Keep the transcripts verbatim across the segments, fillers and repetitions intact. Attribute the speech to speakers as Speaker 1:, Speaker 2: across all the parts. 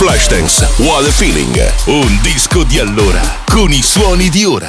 Speaker 1: Flashdance What a Feeling, un disco di allora con i suoni di ora.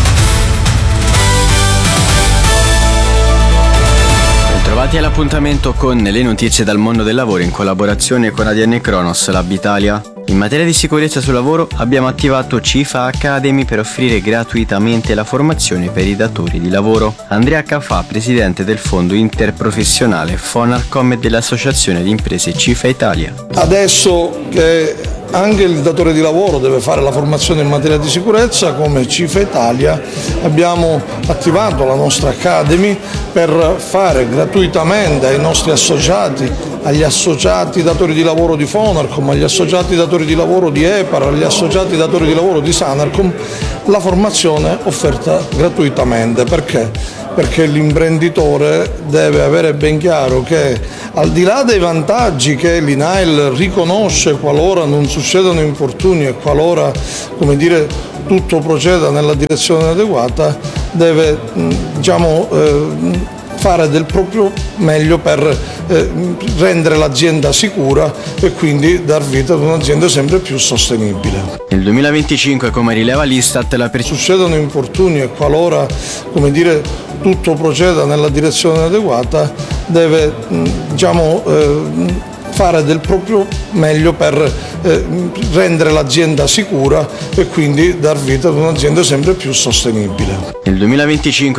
Speaker 2: Trovati all'appuntamento con le notizie dal mondo del lavoro in collaborazione con A D N Kronos Lab Italia. In materia di sicurezza sul lavoro abbiamo attivato C I F A Academy per offrire gratuitamente la formazione per i datori di lavoro. Andrea Cafà, presidente del fondo interprofessionale Fonarcom e dell'Associazione di Imprese C I F A Italia.
Speaker 3: Adesso che anche il datore di lavoro deve fare la formazione in materia di sicurezza, come C I F A Italia abbiamo attivato la nostra Academy per fare gratuitamente ai nostri associati, agli associati datori di lavoro di Fonarcom, agli associati datori di lavoro di EPAR, agli associati datori di lavoro di Sanarcom, la formazione offerta gratuitamente. Perché? Perché l'imprenditore deve avere ben chiaro che, al di là dei vantaggi che l'I N A I L riconosce qualora non succedano infortuni e qualora, come dire, tutto proceda nella direzione adeguata, deve diciamo, eh, fare del proprio meglio per eh, rendere l'azienda sicura e quindi dar vita ad un'azienda sempre più sostenibile.
Speaker 2: Nel duemilaventicinque, come rileva l'Istat, la per...
Speaker 3: succedono infortuni e qualora, come dire, tutto proceda nella direzione adeguata, deve diciamo, eh, fare del proprio meglio per eh, rendere l'azienda sicura e quindi dar vita ad un'azienda sempre più sostenibile.
Speaker 2: Nel duemilaventicinque